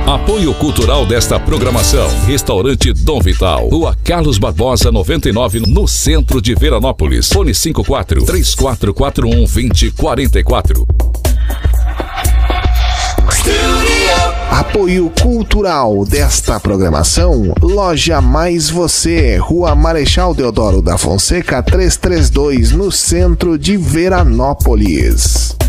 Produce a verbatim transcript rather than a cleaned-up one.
Apoio cultural desta programação: Restaurante Dom Vital, Rua Carlos Barbosa noventa e nove, no centro de Veranópolis. Fone cinco quatro, três quatro quatro um, dois zero quatro quatro. Apoio cultural desta programação: Loja Mais Você, Rua Marechal Deodoro da Fonseca trezentos e trinta e dois, no centro de Veranópolis.